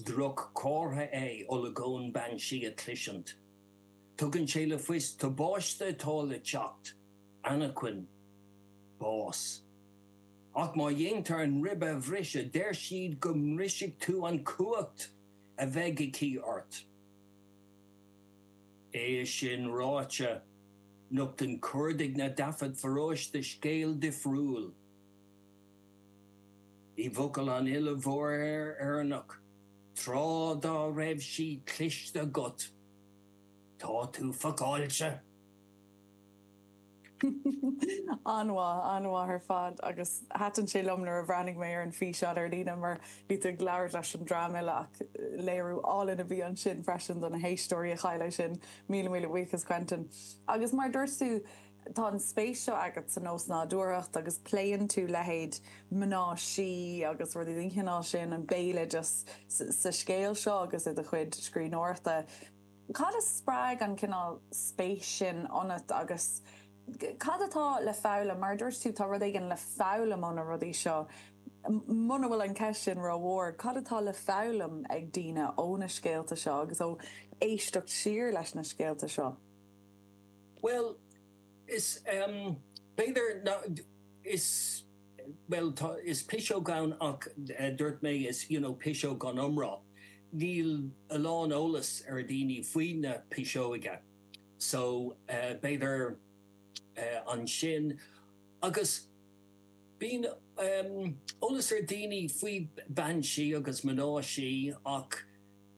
druk córtha ola gón ban si a clisiant. Tugann sé le fuis tá báiste atá le teacht, Annaquin, bás. Ach má dhéantar an ribbe bhrise, der siad go mrisig tú an cuacht a bheith cí ort. É sin ráite, nucht an curdig na dafad faróis de scéal difriúil. I bhucail an ille mhór arnach, trá dá raibh si cliste got. Tá tú facáilte. Anwa her fad agus hatan sé lomnar a bhrannig mé ar an fi sead ar lína mar bíte gláir leis an dráile ach léirú álin a bhí an sin freisin don a héistóí a chaile sin míle wichas Quentin. Agus mar dúirsú tá an spéisio agat san nós nádúireacht agus pléann tú lehéid mná si agus rudí dhéanál sin an béile just sa scéal seo agus i a chuid scrín orta. Cad is sppraig an cinál spéis sin anat agus cad atá le fála mar dúirtú tá rud igen le fála mna rudí seo. Muna bhfuil an ceist sin ra bhór, cad atá le fálam ag daoine óna scéalta seo agus ó éisteach siar leis na scéalta seo. Well, is is pisio gan ach dúirt mé is pisio gan umrá. Níl alán ólas ar daoine faoin na pisio aige. So beidir an sin agus bín ólas ar daoine faoi ban si agus mná si ach